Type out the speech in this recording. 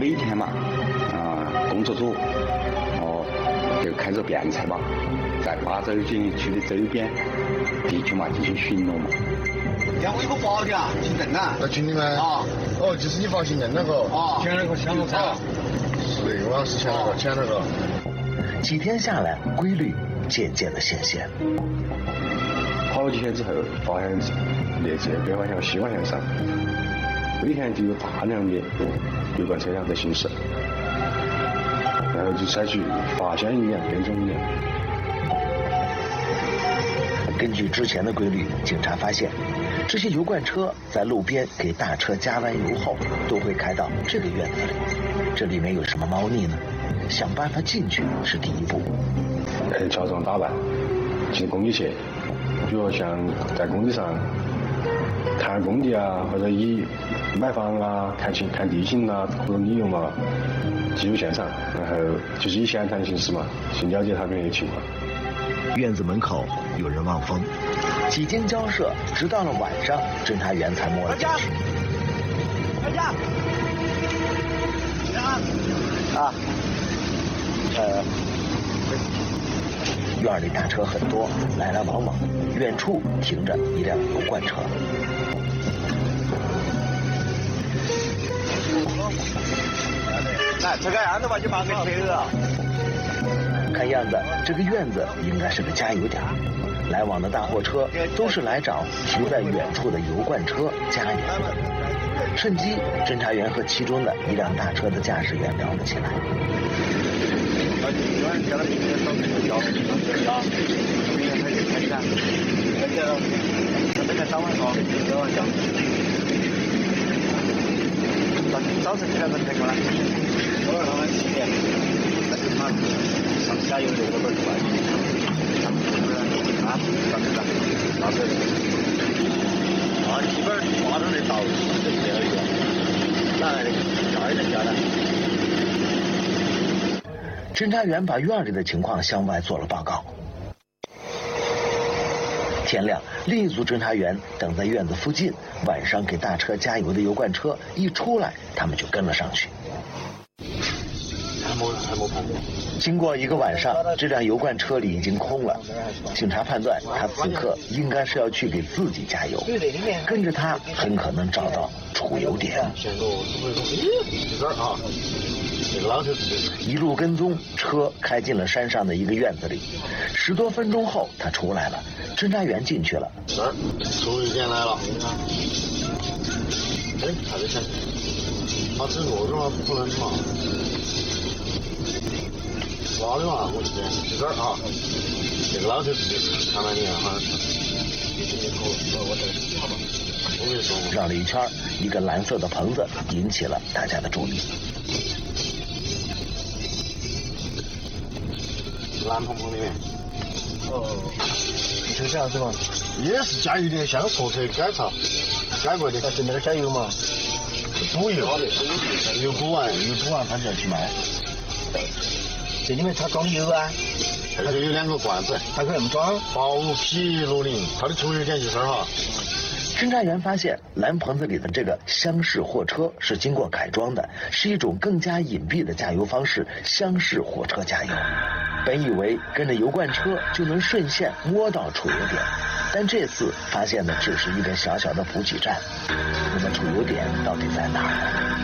每天嘛，工作组就开着便车嘛，在八州景区的周边地区嘛进行巡逻嘛。我有个保的啊，姓郑啊。 群里面啊。就是你发行人那个。 签那个香炉菜。 是我是签那个。 几天下来，规律渐渐的显现。 好几天之后，发现列车北方向、西方向上，每天就有大量的油罐车辆在行驶，然后就采取罚箱一样、跟踪一样。 根据之前的规律，警察发现，这些油罐车在路边给大车加完油后，都会开到这个院子里。这里面有什么猫腻呢？想办法进去是第一步。 乔装打扮，进工地去，比如像在工地上看工地啊，或者以买房啊、看地形啊，或者利用嘛，记录现场，然后就是以闲谈形式嘛，去了解他们的情况。 院子门口有人望风，几经交涉，直到了晚上，侦查员才摸了进去。回家。院里大车很多，来来往往，远处停着一辆油罐车。 来，这个样子吧，就把给推了。 看样子，这个院子应该是个加油点。来往的大货车都是来找停在远处的油罐车加油的。趁机，侦查员和其中的一辆大车的驾驶员聊了起来。 早晨几点钟开过来？早上7点。那就他上加油6个多出来。啊，上车上车。基本马上就到这边了，哪来的？哪来的家呢？ 侦查员把院里的情况向外做了报告。天亮，另一组侦查员等在院子附近，晚上给大车加油的油罐车一出来，他们就跟了上去。经过1个晚上，这辆油罐车里已经空了。警察判断他此刻应该是要去给自己加油，跟着他很可能找到储油点。一路跟踪，车开进了山上的一个院子里。10多分钟后，他出来了，侦查员进去了。 储油点来了。还在想，这路上不能嘛。哪里嘛？我记这儿啊，这个老头子看到你好像我跟你说， 绕了一圈，一个蓝色的棚子引起了大家的注意。 蓝棚里面。就这样子嘛。也是加油点，像错车改造改过的。在那儿加油嘛？补油，油补完他就要去卖。 这里面他装的油啊， 这个有2个罐子， 他可以这么装。 宝痞60，它的储油点就是这儿哈。 侦查员发现蓝棚子里的这个厢式货车是经过改装的，是一种更加隐蔽的加油方式——厢式火车加油。本以为跟着油罐车就能顺线摸到储油点，但这次发现的只是一个小小的补给站。那么储油点到底在哪儿呢？